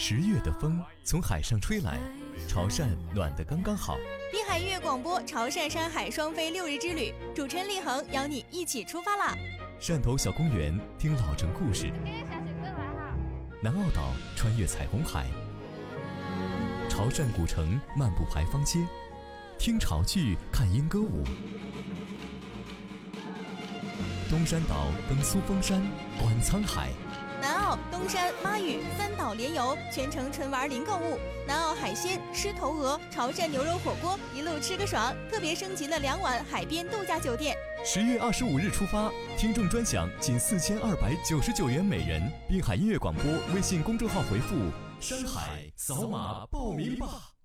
10月的风从海上吹来，潮汕暖得刚刚好。 滨海音乐广播潮汕山海双飞6日之旅，主持人立恒邀你一起出发啦！ 汕头小公园听老城故事，南澳岛穿越彩虹海，潮汕古城漫步牌坊街，听潮剧看莺歌舞。东山岛登苏峰山，观沧海。 南澳、东山、妈屿3岛联游，全程纯玩零购物。南澳海鲜、狮头鹅、潮汕牛肉火锅，一路吃个爽。特别升级了2晚海边度假酒店。 10月25日出发，听众专享仅4299元每人。滨海音乐广播微信公众号回复“山海”，扫码报名吧。